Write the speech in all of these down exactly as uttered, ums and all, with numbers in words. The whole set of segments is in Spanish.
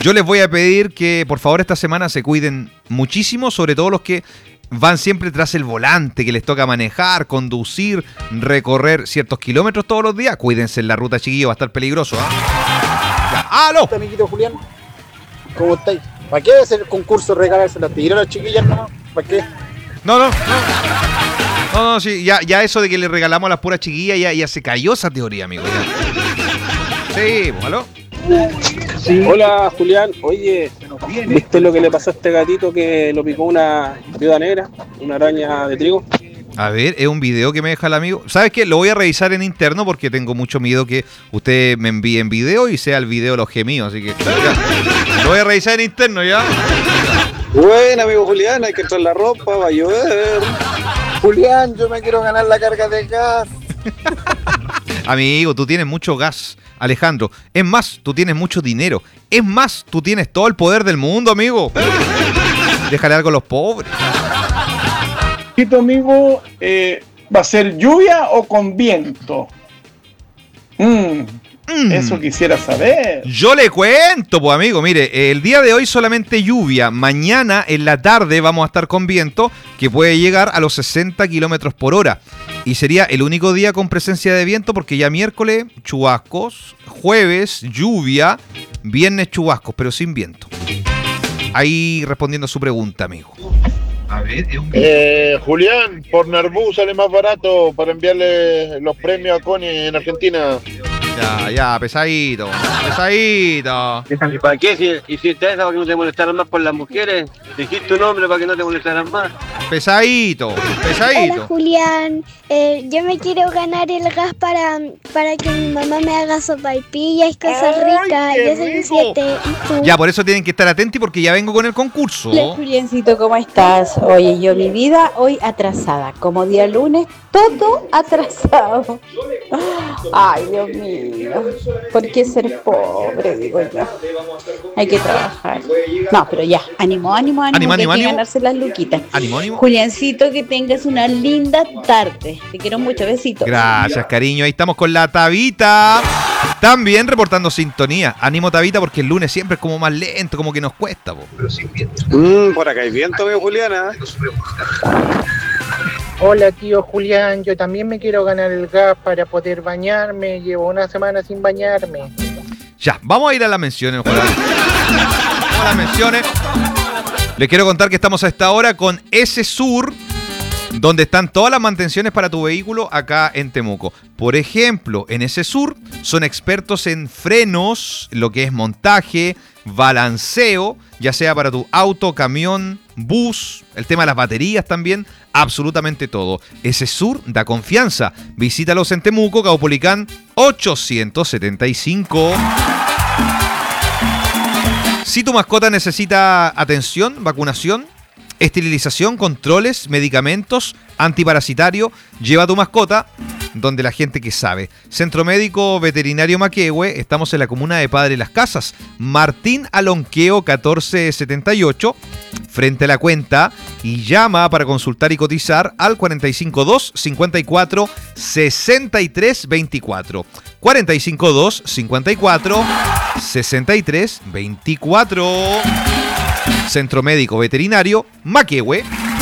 Yo les voy a pedir que por favor esta semana se cuiden muchísimo, sobre todo los que van siempre tras el volante, que les toca manejar, conducir, recorrer ciertos kilómetros todos los días. Cuídense en la ruta, chiquillos, va a estar peligroso. ¿eh? ¡Aló! Amiguito Julián, ¿cómo estáis? ¿Para qué hacer el concurso regalarse las tijeras a las chiquillas, no? ¿Para qué? No, no, no. No, no, sí, ya, ya eso de que le regalamos a las puras chiquillas, ya, ya se cayó esa teoría, amigo. Ya. Sí, ¿aló? Sí. Hola, Julián. Oye, ¿viste lo que le pasó a este gatito que lo picó una viuda negra? Una araña de trigo. A ver, es un video que me deja el amigo. ¿Sabes qué? Lo voy a revisar en interno porque tengo mucho miedo que usted me envíe en video y sea el video los gemidos. Así que ya. Lo voy a revisar en interno ya. Bueno, amigo Julián, hay que entrar la ropa, va a llover. Julián, yo me quiero ganar la carga de gas. Amigo, tú tienes mucho gas, Alejandro. Es más, tú tienes mucho dinero. Es más, tú tienes todo el poder del mundo, amigo. Déjale algo a los pobres. Amigo, eh, ¿va a ser lluvia o con viento? Mm, mm. Eso quisiera saber. Yo le cuento, pues amigo, mire, el día de hoy solamente lluvia. Mañana en la tarde vamos a estar con viento que puede llegar a los sesenta kilómetros por hora. Y sería el único día con presencia de viento porque ya miércoles chubascos, jueves lluvia, viernes chubascos, pero sin viento. Ahí respondiendo a su pregunta, amigo. A ver, es un... eh, Julián, por Narbú sale más barato para enviarle los premios a Connie en Argentina. Ya, ya, pesadito, pesadito. ¿Y para qué? Si hiciste eso para que no te molestaran más por las mujeres. Dijiste tu nombre para que no te molestaran más. Pesadito, pesadito. Hola Julián, eh, yo me quiero ganar el gas para, para que mi mamá me haga sopaipillas y cosas ricas. Yo soy un siete. Ya, por eso tienen que estar atentos porque ya vengo con el concurso. Hola Juliancito, ¿cómo estás? Oye, yo mi vida hoy atrasada, como día lunes, todo atrasado. Ay, Dios mío, ¿por qué ser pobre? Digo yo. Hay que trabajar. No, pero ya, ánimo, ánimo, ánimo, ánimo, que ánimo, hay que ánimo. ganarse las luquitas. Ánimo, ánimo. Juliancito, que tengas una linda tarde. Te quiero mucho, besitos. Gracias, cariño. Ahí estamos con la Tabita. También reportando sintonía. Ánimo, Tabita, porque el lunes siempre es como más lento, como que nos cuesta. Po. Pero sin viento. Mm, por acá hay viento, veo, Juliana. Hola tío Julián, yo también me quiero ganar el gas para poder bañarme. Llevo una semana sin bañarme. Ya, vamos a ir a las menciones. Ojalá. Vamos a las menciones. Les quiero contar que estamos a esta hora con S-Sur, donde están todas las mantenciones para tu vehículo acá en Temuco. Por ejemplo, en S-Sur son expertos en frenos, lo que es montaje, balanceo, ya sea para tu auto, camión, bus, el tema de las baterías también, absolutamente todo. S-Sur da confianza. Visítalos en Temuco, Caupolicán ochocientos setenta y cinco. Si tu mascota necesita atención, vacunación, esterilización, controles, medicamentos, antiparasitario, lleva a tu mascota donde la gente que sabe. Centro Médico Veterinario Maquehue, estamos en la comuna de Padre Las Casas, Martín Alonqueo catorce setenta y ocho, frente a la cuenta, y llama para consultar y cotizar al cuarenta y cinco dos cincuenta y cuatro sesenta y tres veinticuatro. cuarenta y cinco dos cincuenta y cuatro sesenta y tres veinticuatro. Centro Médico Veterinario Maquehue.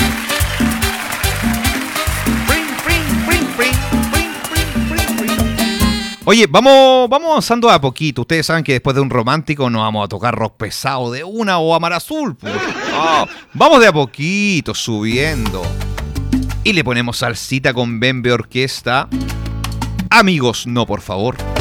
Oye, vamos, vamos avanzando a poquito. Ustedes saben que después de un romántico no vamos a tocar rock pesado de una o Amar Azul. Pues. No, vamos de a poquito, subiendo. Y le ponemos salsita con Bembe Orquesta. Amigos, no, por favor.